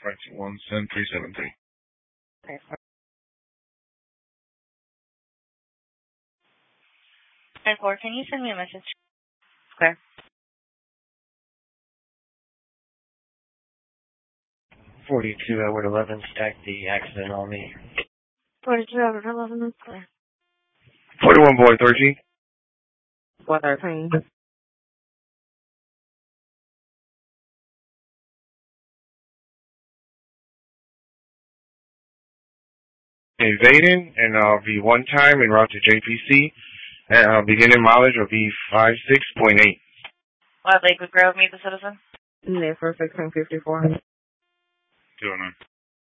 521-7373. Okay. Can you send me a message? Okay. 42 Edward 11 stacked the accident on me. 42 Edward 11 is clear. 41 boy 13. 413. Invading, and I'll be one time en route to JPC, and beginning mileage will be 56.8. What Lakewood Grove, meet the citizen? Yeah, for 1654. 209.